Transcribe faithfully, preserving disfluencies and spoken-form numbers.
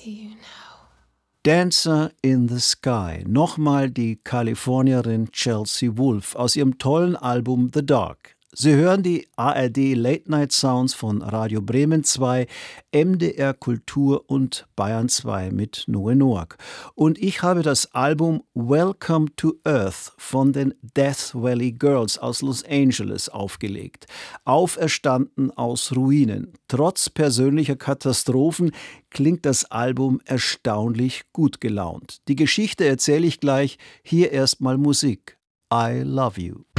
you now. Dancer in the Sky. Nochmal die Kalifornierin Chelsea Wolfe aus ihrem tollen Album The Dark. Sie hören die A R D Late Night Sounds von Radio Bremen zwei, M D R Kultur und Bayern zwei mit Noe Noack. Und ich habe das Album Welcome to Earth von den Death Valley Girls aus Los Angeles aufgelegt. Auferstanden aus Ruinen. Trotz persönlicher Katastrophen klingt das Album erstaunlich gut gelaunt. Die Geschichte erzähle ich gleich, hier erstmal Musik. I Love You.